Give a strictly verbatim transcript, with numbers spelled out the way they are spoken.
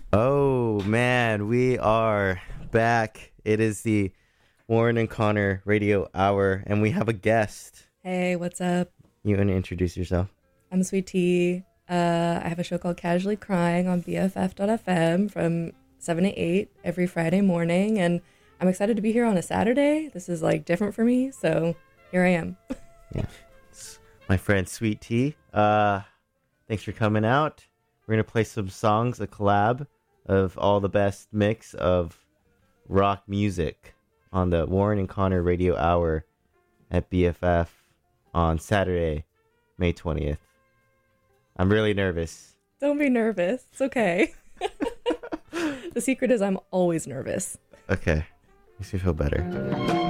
Oh man, we are back. It is the Warren and Connor Radio Hour, and we have a guest. Hey, what's up? You want to introduce yourself? I'm Sweet Tea. Uh, I have a show called Casually Crying on B F F dot F M from seven to eight every Friday morning, and I'm excited to be here on a Saturday. This is like different for me, so here I am. Yeah, it's my friend Sweet Tea. Uh, thanks for coming out. We're gonna play some songs, a collab of all the best mix of rock music on the Warren and Connor Radio Hour at B F F on Saturday, May twentieth. I'm really nervous. Don't be nervous. It's okay. The secret is I'm always nervous. Okay. Makes me feel better.